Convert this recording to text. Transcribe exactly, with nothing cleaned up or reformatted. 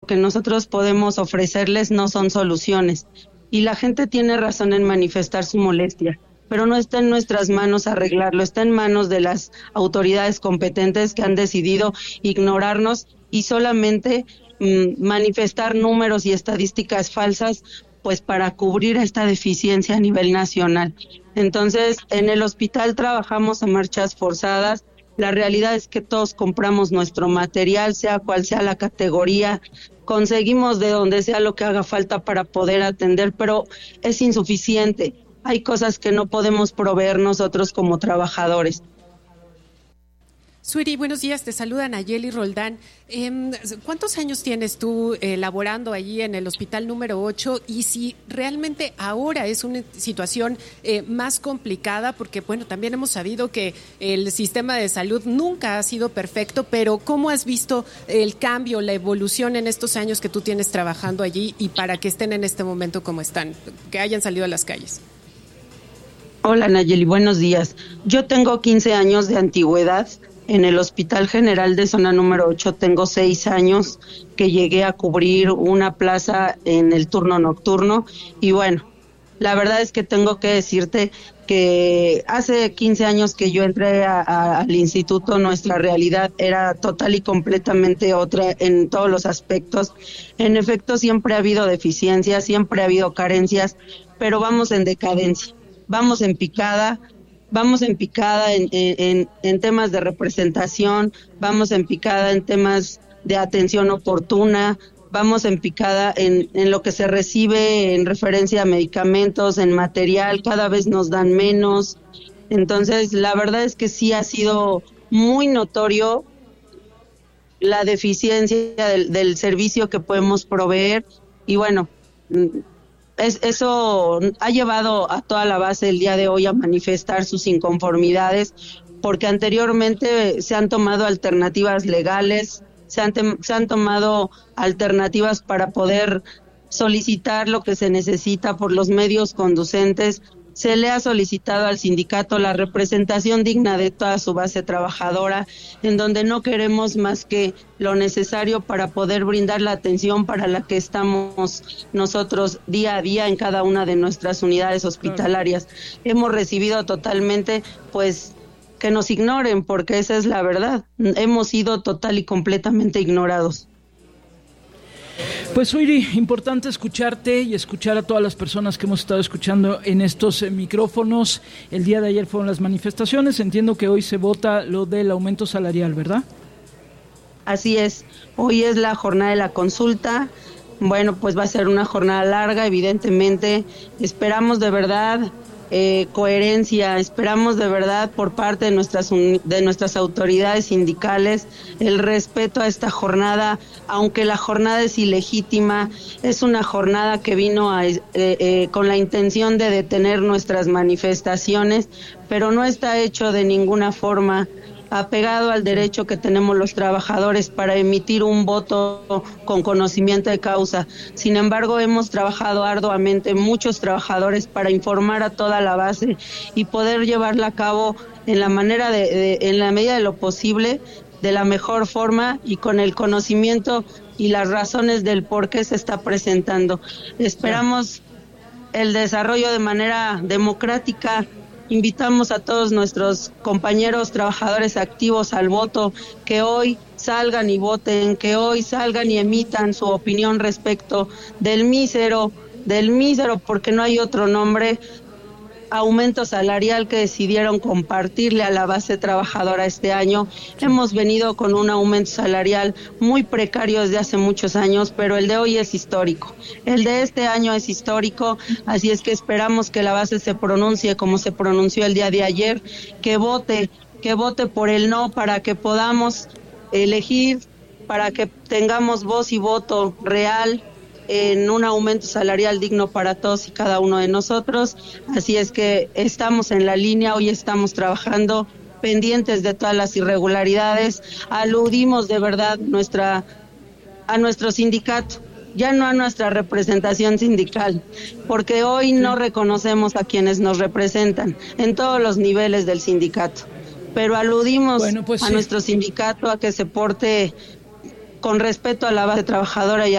que nosotros podemos ofrecerles no son soluciones. Y la gente tiene razón en manifestar su molestia, pero no está en nuestras manos arreglarlo, está en manos de las autoridades competentes que han decidido ignorarnos y solamente mmm, manifestar números y estadísticas falsas, pues para cubrir esta deficiencia a nivel nacional. Entonces, en el hospital trabajamos a marchas forzadas. La realidad es que todos compramos nuestro material, sea cual sea la categoría, conseguimos de donde sea lo que haga falta para poder atender, pero es insuficiente. Hay cosas que no podemos proveer nosotros como trabajadores. Suiri, buenos días, te saluda Nayeli Roldán. Eh, ¿Cuántos años tienes tú eh, laborando allí en el hospital número ocho? Y si realmente ahora es una situación eh, más complicada, porque bueno, también hemos sabido que el sistema de salud nunca ha sido perfecto, pero ¿cómo has visto el cambio, la evolución en estos años que tú tienes trabajando allí y para que estén en este momento como están, que hayan salido a las calles? Hola Nayeli, buenos días. Yo tengo quince años de antigüedad. En el Hospital General de Zona número ocho tengo seis años que llegué a cubrir una plaza en el turno nocturno y bueno, la verdad es que tengo que decirte que hace quince años que yo entré a, a, al instituto, nuestra realidad era total y completamente otra en todos los aspectos. En efecto, siempre ha habido deficiencias, siempre ha habido carencias, pero vamos en decadencia, vamos en picada. Vamos en picada en, en, en temas de representación, vamos en picada en temas de atención oportuna, vamos en picada en, en lo que se recibe en referencia a medicamentos, en material, cada vez nos dan menos. Entonces, la verdad es que sí ha sido muy notorio la deficiencia del, del servicio que podemos proveer y bueno, Es, eso ha llevado a toda la base el día de hoy a manifestar sus inconformidades, porque anteriormente se han tomado alternativas legales, se han, te, se han tomado alternativas para poder solicitar lo que se necesita por los medios conducentes. Se le ha solicitado al sindicato la representación digna de toda su base trabajadora, en donde no queremos más que lo necesario para poder brindar la atención para la que estamos nosotros día a día en cada una de nuestras unidades hospitalarias. Claro. Hemos recibido totalmente, pues, que nos ignoren, porque esa es la verdad. Hemos sido total y completamente ignorados. Pues Suiri, importante escucharte y escuchar a todas las personas que hemos estado escuchando en estos eh, micrófonos. El día de ayer fueron las manifestaciones, entiendo que hoy se vota lo del aumento salarial, ¿verdad? Así es, hoy es la jornada de la consulta. Bueno, pues va a ser una jornada larga, evidentemente. Esperamos de verdad eh, coherencia, esperamos de verdad por parte de nuestras de nuestras autoridades sindicales el respeto a esta jornada, aunque la jornada es ilegítima, es una jornada que vino a, eh, eh, con la intención de detener nuestras manifestaciones, pero no está hecho de ninguna forma apegado al derecho que tenemos los trabajadores para emitir un voto con conocimiento de causa. Sin embargo, hemos trabajado arduamente muchos trabajadores para informar a toda la base y poder llevarla a cabo en la manera de, de en la medida de lo posible, de la mejor forma y con el conocimiento y las razones del por qué se está presentando. Esperamos el desarrollo de manera democrática. Invitamos a todos nuestros compañeros trabajadores activos al voto, que hoy salgan y voten, que hoy salgan y emitan su opinión respecto del mísero, del mísero, porque no hay otro nombre, aumento salarial que decidieron compartirle a la base trabajadora este año. Hemos venido con un aumento salarial muy precario desde hace muchos años, pero el de hoy es histórico. El de este año es histórico, así es que esperamos que la base se pronuncie como se pronunció el día de ayer, que vote, que vote por el no para que podamos elegir, para que tengamos voz y voto real en un aumento salarial digno para todos y cada uno de nosotros. Así es que estamos en la línea, hoy estamos trabajando pendientes de todas las irregularidades, aludimos de verdad nuestra a nuestro sindicato, ya no a nuestra representación sindical, porque hoy no reconocemos a quienes nos representan en todos los niveles del sindicato, pero aludimos bueno, pues, a sí. nuestro sindicato a que se porte con respeto a la base trabajadora y a